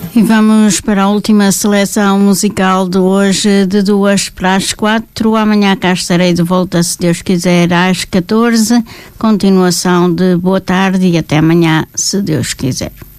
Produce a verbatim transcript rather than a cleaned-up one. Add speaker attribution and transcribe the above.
Speaker 1: E vamos para a última seleção musical de hoje, de duas para as quatro. Amanhã cá estarei de volta, se Deus quiser, às catorze. Continuação de boa tarde e até amanhã, se Deus quiser.